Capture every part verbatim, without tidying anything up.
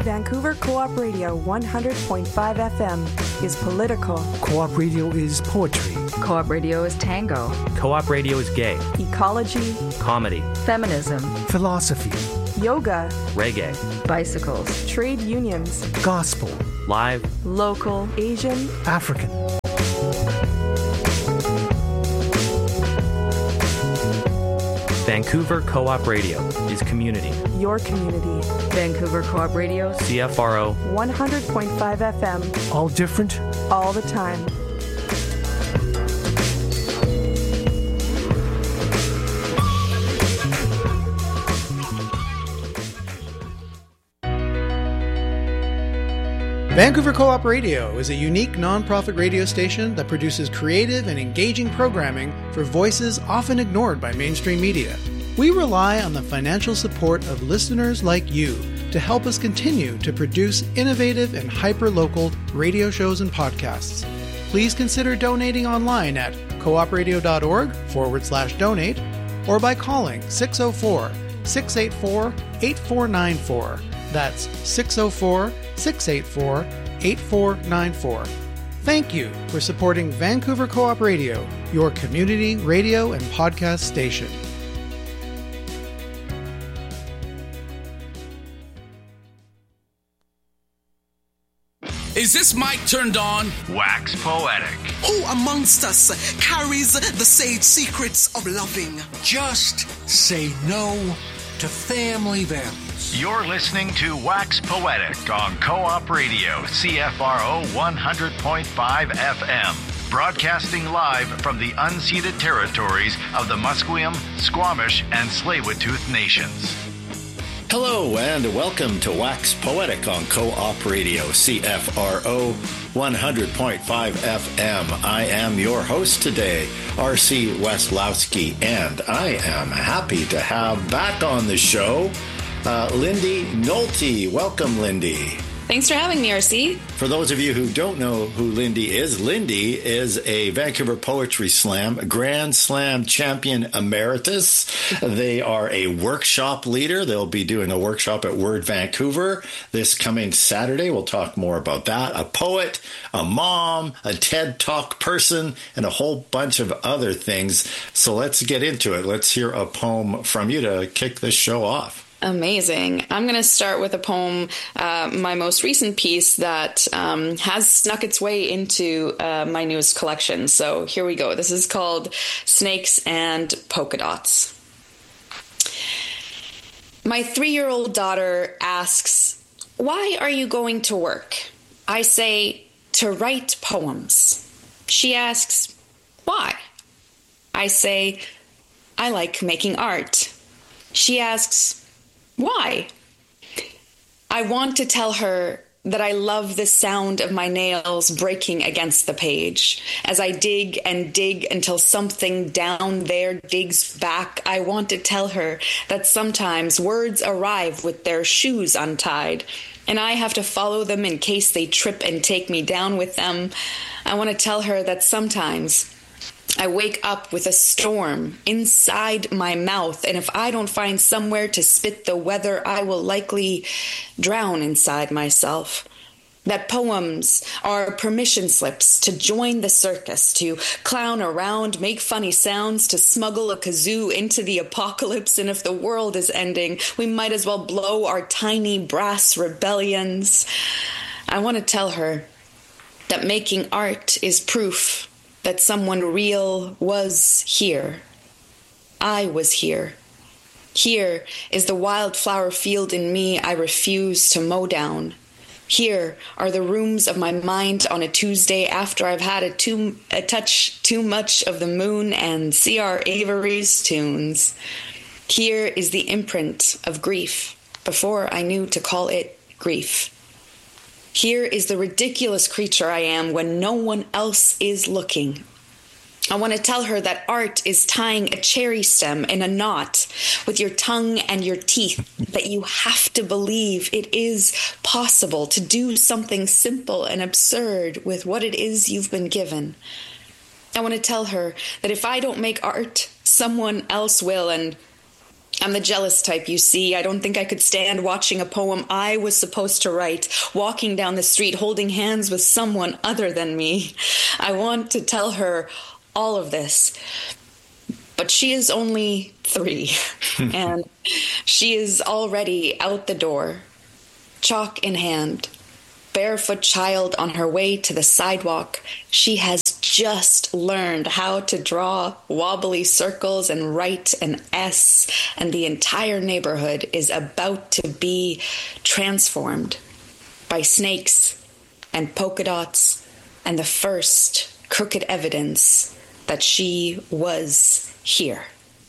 Vancouver Co-op Radio one hundred point five F M is political. Co-op Radio is poetry. Co-op Radio is tango. Co-op Radio is gay. Ecology. Comedy. Feminism. Philosophy. Yoga. Reggae. Bicycles. Trade unions. Gospel. Live. Local. Asian. African. Vancouver Co-op Radio is community. Your community. Vancouver Co-op Radio. C F R O. one hundred point five F M. All different. All the time. Vancouver Co-op Radio is a unique non-profit radio station that produces creative and engaging programming for voices often ignored by mainstream media. We rely on the financial support of listeners like you to help us continue to produce innovative and hyper-local radio shows and podcasts. Please consider donating online at coopradio.org forward slash donate or by calling six oh four, six eight four, eight four nine four. That's six oh four, six eight four, eight four nine four. Thank you for supporting Vancouver Co-op Radio, your community radio and podcast station. Is this mic turned on? Wax Poetic. Who amongst us carries the sage secrets of loving? Just say no to family values. You're listening to Wax Poetic on Co-op Radio, C F R O one hundred point five F M, broadcasting live from the unceded territories of the Musqueam, Squamish, and Tsleil-Waututh nations. Hello and welcome to Wax Poetic on Co-op Radio, C F R O one hundred point five F M. I am your host today, R C Weslowski, and I am happy to have back on the show uh, Lindy Nolte. Welcome, Lindy. Thanks for having me, R C. For those of you who don't know who Lindy is, Lindy is a Vancouver Poetry Slam Grand Slam champion emeritus. They are a workshop leader. They'll be doing a workshop at Word Vancouver this coming Saturday. We'll talk more about that. A poet, a mom, a TED Talk person, and a whole bunch of other things. So let's get into it. Let's hear a poem from you to kick this show off. Amazing. I'm going to start with a poem, uh, my most recent piece that um, has snuck its way into uh, my newest collection. So here we go. This is called Snakes and Polka Dots. My three-year-old daughter asks, "Why are you going to work?" I say, "To write poems." She asks, "Why?" I say, "I like making art." She asks, "Why?" I want to tell her that I love the sound of my nails breaking against the page. As I dig and dig until something down there digs back, I want to tell her that sometimes words arrive with their shoes untied, and I have to follow them in case they trip and take me down with them. I want to tell her that sometimes I wake up with a storm inside my mouth, and if I don't find somewhere to spit the weather, I will likely drown inside myself. That poems are permission slips to join the circus, to clown around, make funny sounds, to smuggle a kazoo into the apocalypse, and if the world is ending, we might as well blow our tiny brass rebellions. I want to tell her that making art is proof that someone real was here. I was here. Here is the wildflower field in me I refuse to mow down. Here are the rooms of my mind on a Tuesday after I've had a, too, a touch too much of the moon and C R Avery's tunes. Here is the imprint of grief before I knew to call it grief. Here is the ridiculous creature I am when no one else is looking. I want to tell her that art is tying a cherry stem in a knot with your tongue and your teeth, that you have to believe it is possible to do something simple and absurd with what it is you've been given. I want to tell her that if I don't make art, someone else will, and I'm the jealous type, you see. I don't think I could stand watching a poem I was supposed to write, walking down the street holding hands with someone other than me. I want to tell her all of this, but she is only three, and she is already out the door, chalk in hand. Barefoot child on her way to the sidewalk. She has just learned how to draw wobbly circles and write an S, and the entire neighborhood is about to be transformed by snakes and polka dots and the first crooked evidence that she was here.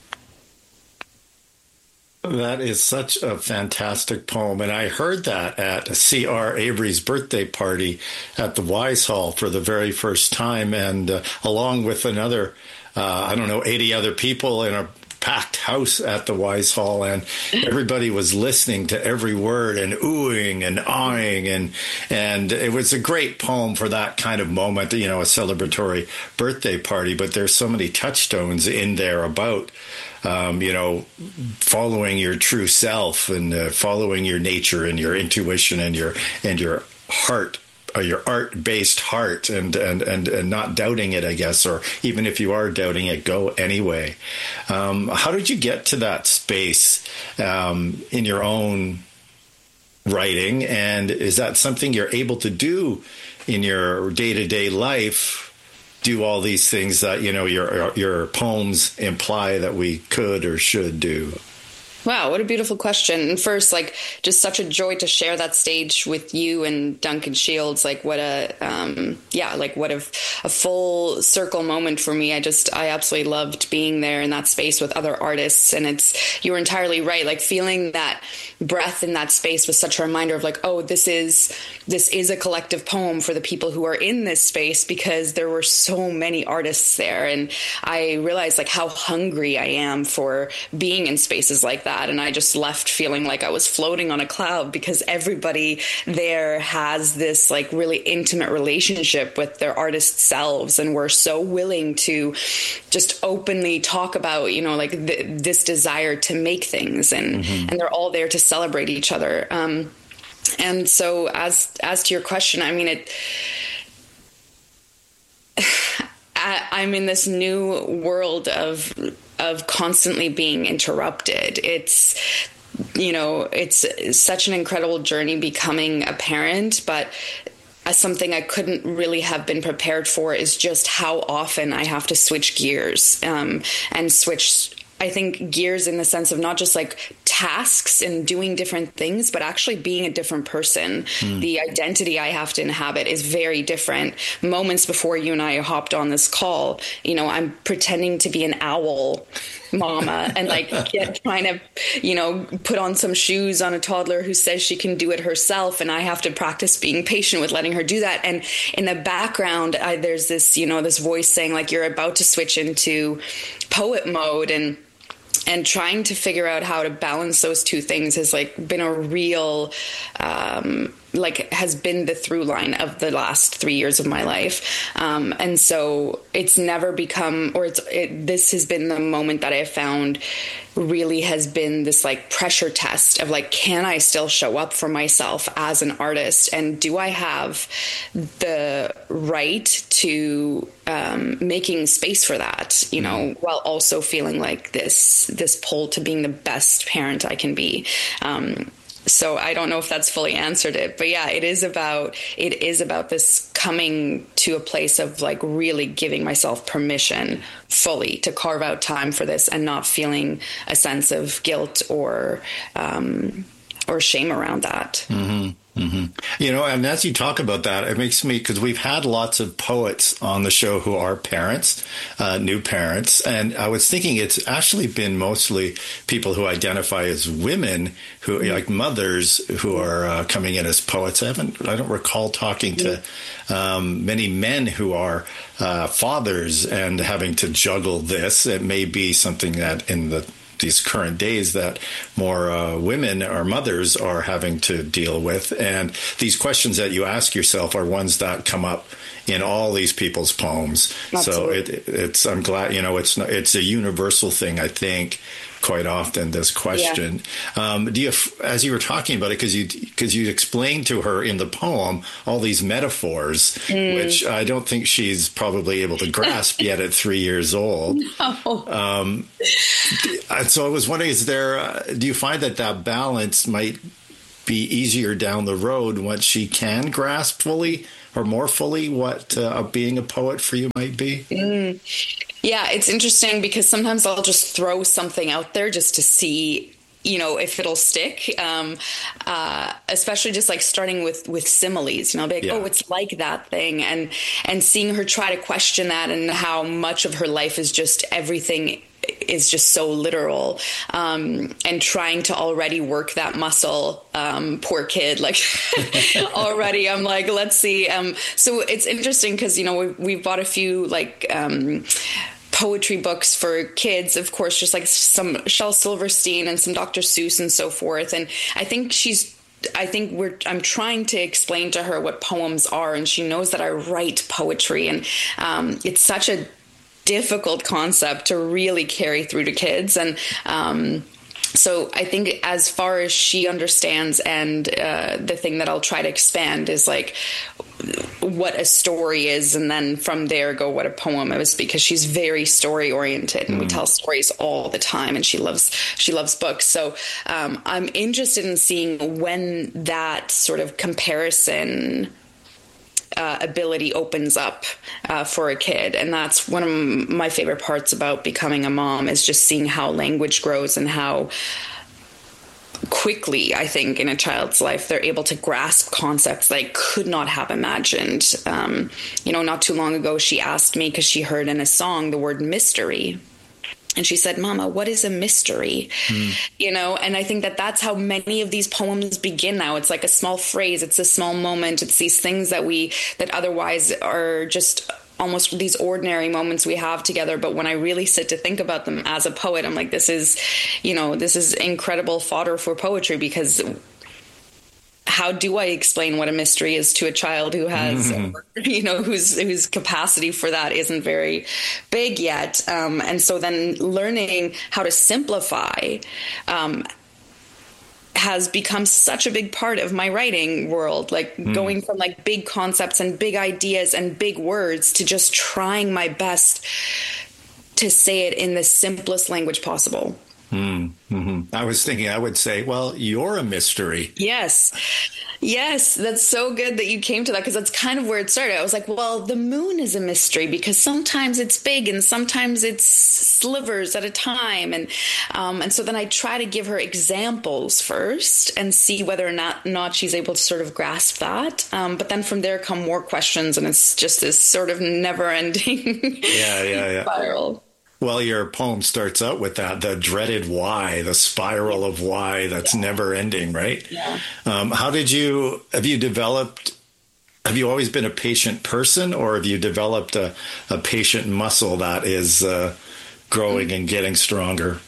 That is such a fantastic poem. And I heard that at C R Avery's birthday party at the Wise Hall for the very first time. And uh, along with another, uh, I don't know, eighty other people in a packed house at the Wise Hall. And everybody was listening to every word and oohing and ahhing. And, and it was a great poem for that kind of moment, you know, a celebratory birthday party. But there's so many touchstones in there about Um, you know, following your true self and uh, following your nature and your intuition and your and your heart, or your art-based heart, and, and, and, and not doubting it, I guess, or even if you are doubting it, go anyway. Um, how did you get to that space um, in your own writing? And is that something you're able to do in your day-to-day life? Do all these things that, you know, your your poems imply that we could or should do? Wow, what a beautiful question. And first, like, just such a joy to share that stage with you and Duncan Shields. Like, what a, um, yeah, like, what a, a full circle moment for me. I just, I absolutely loved being there in that space with other artists. And it's, you were entirely right. Like, feeling that breath in that space was such a reminder of, like, oh, this is, this is a collective poem for the people who are in this space, because there were so many artists there. And I realized, like, how hungry I am for being in spaces like that. And I just left feeling like I was floating on a cloud, because everybody there has this, like, really intimate relationship with their artist selves. And we're so willing to just openly talk about, you know, like th- this desire to make things, and, mm-hmm. and they're all there to celebrate each other. Um, and so as, as to your question, I mean, it, I'm in this new world of of constantly being interrupted. It's, you know, it's such an incredible journey becoming a parent, but something I couldn't really have been prepared for is just how often I have to switch gears um, and switch, I think, gears in the sense of not just like tasks and doing different things, but actually being a different person. Mm. The identity I have to inhabit is very different. Moments before you and I hopped on this call, you know, I'm pretending to be an owl mama and like get, trying to, you know, put on some shoes on a toddler who says she can do it herself. And I have to practice being patient with letting her do that. And in the background, I, there's this, you know, this voice saying like, you're about to switch into poet mode, and And trying to figure out how to balance those two things has like been a real, um, like has been the through line of the last three years of my life. Um, and so it's never become, or it's, it, this has been the moment that I have found really has been this like pressure test of like, can I still show up for myself as an artist? And do I have the right to um, making space for that, you know, while also feeling like this, this pull to being the best parent I can be. Um, So I don't know if that's fully answered it, but yeah, it is about, it is about this coming to a place of like really giving myself permission fully to carve out time for this and not feeling a sense of guilt or, um, or shame around that. Mm-hmm. Mm-hmm. You know, and as you talk about that, it makes me, because we've had lots of poets on the show who are parents, uh, new parents. And I was thinking it's actually been mostly people who identify as women, who like mothers who are uh, coming in as poets. I haven't, I don't recall talking to um, many men who are uh, fathers and having to juggle this. It may be something that in the these current days that more uh, women or mothers are having to deal with. And these questions that you ask yourself are ones that come up in all these people's poems. Absolutely. So it, it's, I'm glad, you know, it's not, it's a universal thing, I think, quite often, this question. Yeah. Um, do you, as you were talking about it, because you because you explained to her in the poem all these metaphors, mm. which I don't think she's probably able to grasp yet at three years old. No. Um, so I was wondering, is there? Uh, do you find that that balance might be easier down the road once she can grasp fully or more fully what uh, being a poet for you might be? Mm. Yeah, it's interesting because sometimes I'll just throw something out there just to see, you know, if it'll stick, um, uh, especially just like starting with, with similes, you know, I'll be like, yeah. oh, it's like that thing. And, and seeing her try to question that and how much of her life is just everything is just so literal, um, and trying to already work that muscle. Um, poor kid, like already I'm like, let's see. Um, so it's interesting because, you know, we've, we've bought a few like, um, poetry books for kids, of course, just like some Shel Silverstein and some Doctor Seuss and so forth. And I think she's, I think we're, I'm trying to explain to her what poems are, and she knows that I write poetry, and, um, it's such a difficult concept to really carry through to kids. And, um, so I think as far as she understands, and, uh, the thing that I'll try to expand is like what a story is. And then from there go what a poem is, because she's very story oriented, and mm. we tell stories all the time, and she loves, she loves books. So, um, I'm interested in seeing when that sort of comparison Uh, ability opens up uh, for a kid. And that's one of my favorite parts about becoming a mom, is just seeing how language grows and how quickly, I think, in a child's life, they're able to grasp concepts they could not have imagined. Um, you know, not too long ago, she asked me, because she heard in a song the word mystery. And she said, Mama, what is a mystery? Mm. You know, and I think that that's how many of these poems begin now. It's like a small phrase. It's a small moment. It's these things that we, that otherwise are just almost these ordinary moments we have together. But when I really sit to think about them as a poet, I'm like, this is, you know, this is incredible fodder for poetry, because how do I explain what a mystery is to a child who has, mm-hmm. you know, whose whose capacity for that isn't very big yet? Um, and so then learning how to simplify um, has become such a big part of my writing world, like mm. going from like big concepts and big ideas and big words to just trying my best to say it in the simplest language possible. Mm-hmm. I was thinking I would say, well, you're a mystery. Yes. Yes. That's so good that you came to that, because that's kind of where it started. I was like, well, the moon is a mystery because sometimes it's big and sometimes it's slivers at a time. And, um, and so then I try to give her examples first and see whether or not, not she's able to sort of grasp that. Um, but then from there come more questions, and it's just this sort of never ending yeah, yeah, yeah. spiral. Well, your poem starts out with that, the dreaded why, the spiral of why that's yeah. never ending, right? Yeah. Um, how did you, have you developed, have you always been a patient person, or have you developed a, a patient muscle that is uh, growing and getting stronger?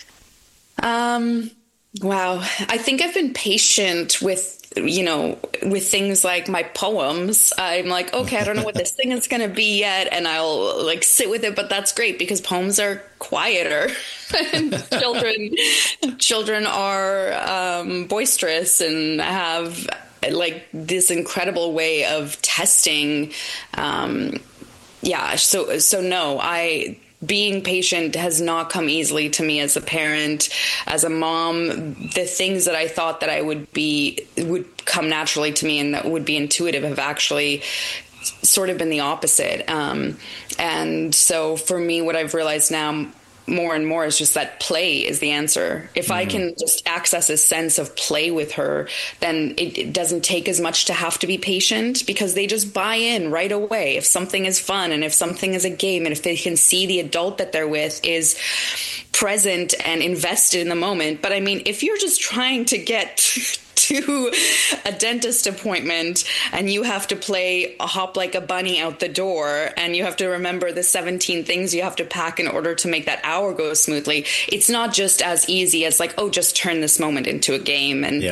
Um, wow. I think I've been patient with, you know, with things like my poems. I'm like, okay, I don't know what this thing is going to be yet, and I'll like sit with it, but that's great because poems are quieter. And children, children are um, boisterous and have like this incredible way of testing. Um, yeah. So, so no, I, being patient has not come easily to me as a parent, as a mom. The things that I thought that I would be, would come naturally to me and that would be intuitive have actually sort of been the opposite. Um, and so for me, what I've realized now more and more is just that play is the answer. If mm-hmm. I can just access a sense of play with her, then it, it doesn't take as much to have to be patient, because they just buy in right away. If something is fun and if something is a game, and if they can see the adult that they're with is present and invested in the moment. But I mean, if you're just trying to get to a dentist appointment and you have to play a hop like a bunny out the door, and you have to remember the seventeen things you have to pack in order to make that hour go smoothly, it's not just as easy as like, oh, just turn this moment into a game. And yeah.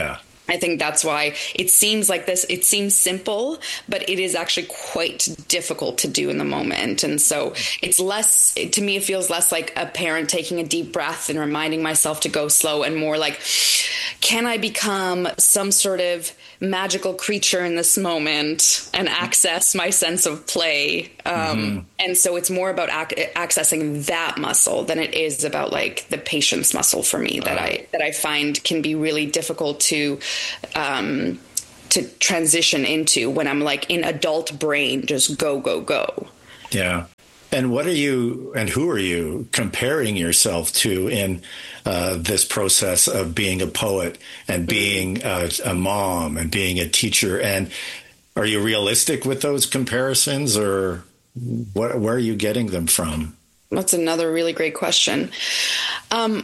I think that's why it seems like this, it seems simple, but it is actually quite difficult to do in the moment. And so it's less, to me, it feels less like a parent taking a deep breath and reminding myself to go slow, and more like, can I become some sort of magical creature in this moment and access my sense of play? Um, mm-hmm. And so it's more about ac- accessing that muscle than it is about like the patience muscle for me that uh, I, that I find can be really difficult to, um, to transition into when I'm like in adult brain, just go, go, go. Yeah. And what are you and who are you comparing yourself to in uh, this process of being a poet and being a, a mom and being a teacher? And are you realistic with those comparisons, or what, where are you getting them from? That's another really great question. Um,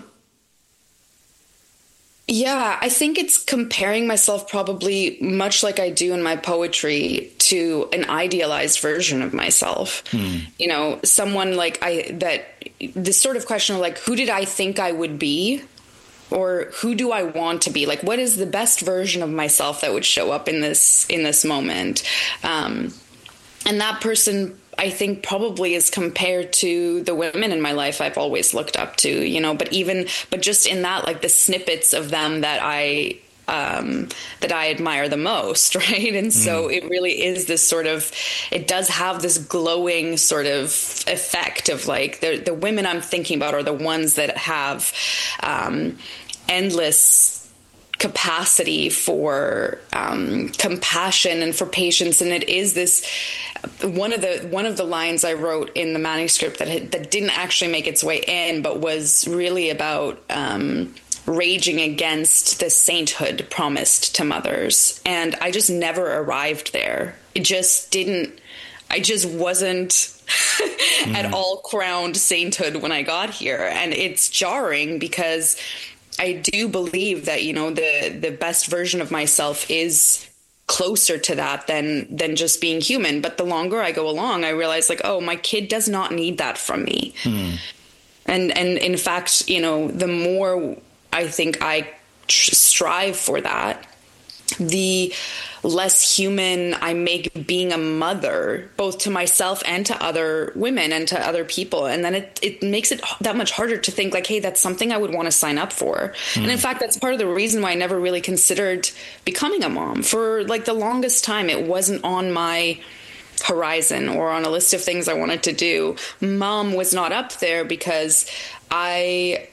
Yeah, I think it's comparing myself probably much like I do in my poetry to an idealized version of myself. Hmm. You know, someone like I, that this sort of question of like, who did I think I would be? Or who do I want to be? Like, what is the best version of myself that would show up in this, in this moment? Um, and that person, I think, probably is compared to the women in my life I've always looked up to, you know, but even, but just in that, like the snippets of them that I, um, that I admire the most. Right. And so mm. it really is this sort of, it does have this glowing sort of effect of like the, the women I'm thinking about are the ones that have, um, endless capacity for um, compassion and for patience. And it is this, one of the one of the lines I wrote in the manuscript that had, that didn't actually make its way in, but was really about um, raging against the sainthood promised to mothers. And I just never arrived there. It just didn't, I just wasn't mm. at all crowned sainthood when I got here. And it's jarring because I do believe that, you know, the, the best version of myself is closer to that than, than just being human. But the longer I go along, I realize like, oh, my kid does not need that from me. Hmm. And, and in fact, you know, the more I think I tr- strive for that, the less human I make being a mother, both to myself and to other women and to other people. And then it, it makes it that much harder to think like, hey, that's something I would want to sign up for. Mm. And in fact, that's part of the reason why I never really considered becoming a mom. For like the longest time, it wasn't on my horizon or on a list of things I wanted to do. Mom was not up there because I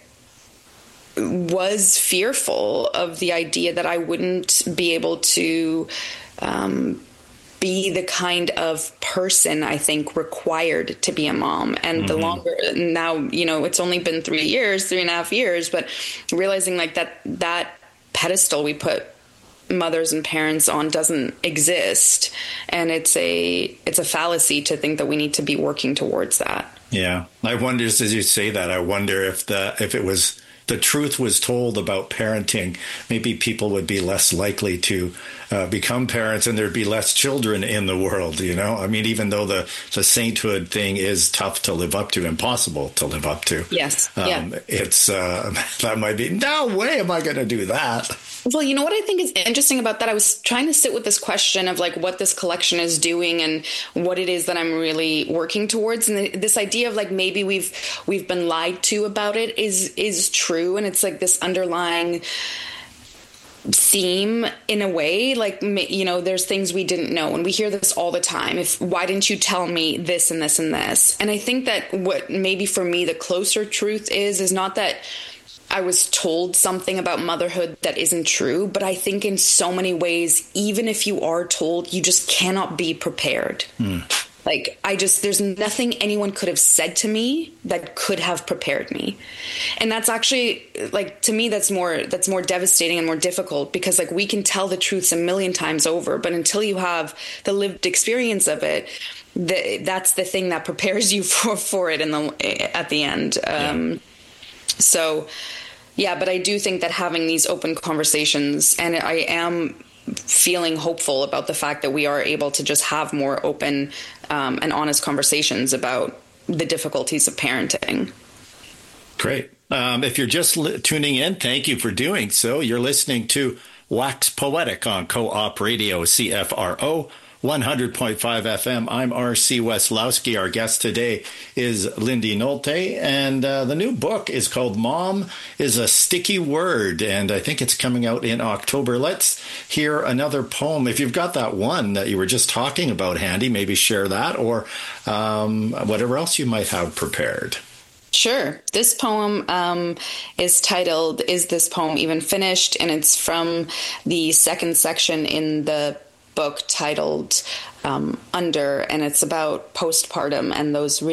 was fearful of the idea that I wouldn't be able to um, be the kind of person I think required to be a mom. And mm-hmm. the longer now, you know, it's only been three years, three and a half years, but realizing like that, that pedestal we put mothers and parents on doesn't exist. And it's a, it's a fallacy to think that we need to be working towards that. Yeah. I wonder, as you say that, I wonder if the, if it was, the truth was told about parenting, maybe people would be less likely to uh, become parents and there'd be less children in the world, you know? I mean, even though the, the sainthood thing is tough to live up to, impossible to live up to. Yes. Um, yeah. It's, uh, that might be, no way am I going to do that. Well, you know what I think is interesting about that? I was trying to sit with this question of like what this collection is doing and what it is that I'm really working towards. And the, this idea of like maybe we've we've been lied to about it is is true. And it's like this underlying theme in a way, like, you know, there's things we didn't know. And we hear this all the time. If why didn't you tell me this and this and this? And I think that what maybe for me the closer truth is, is not that I was told something about motherhood that isn't true, but I think in so many ways, even if you are told, you just cannot be prepared. Mm. Like, I just, there's nothing anyone could have said to me that could have prepared me. And that's actually, like, to me, that's more, that's more devastating and more difficult because, like, we can tell the truths a million times over, but until you have the lived experience of it, the, that's the thing that prepares you for, for it in the, at the end. Um, yeah. So, yeah, but I do think that having these open conversations, and I am feeling hopeful about the fact that we are able to just have more open um, and honest conversations about the difficulties of parenting. Great. Um, if you're just li- tuning in, thank you for doing so. You're listening to Wax Poetic on Co-op Radio, C F R O one hundred point five F M. I'm R C Weslowski. Our guest today is Lindy Nolte, and uh, the new book is called Mom is a Sticky Word, and I think it's coming out in October. Let's hear another poem. If you've got that one that you were just talking about handy, maybe share that, or um, whatever else you might have prepared. Sure. This poem um, is titled, Is This Poem Even Finished? And it's from the second section in the book titled um, Under, and it's about postpartum and those real